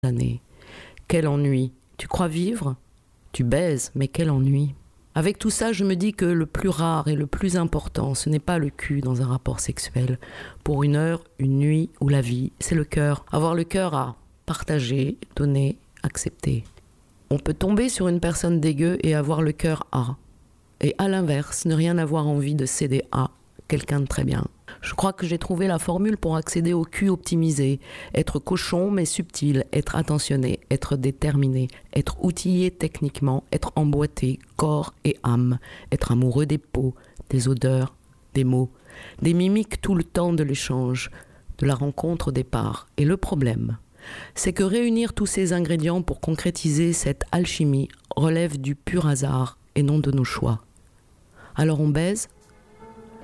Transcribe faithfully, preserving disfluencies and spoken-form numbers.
années. Quel ennui. Tu crois vivre ? Tu baises, mais quel ennui. Avec tout ça, je me dis que le plus rare et le plus important, ce n'est pas le cul dans un rapport sexuel. Pour une heure, une nuit ou la vie, c'est le cœur. Avoir le cœur à partager, donner, accepter. On peut tomber sur une personne dégueu et avoir le cœur à. Et à l'inverse, ne rien avoir envie de céder à quelqu'un de très bien. Je crois que j'ai trouvé la formule pour accéder au cul optimisé. Être cochon mais subtil, être attentionné, être déterminé, être outillé techniquement, être emboîté, corps et âme, être amoureux des peaux, des odeurs, des mots, des mimiques tout le temps de l'échange, de la rencontre au départ. Et le problème, c'est que réunir tous ces ingrédients pour concrétiser cette alchimie relève du pur hasard et non de nos choix. Alors on baise ?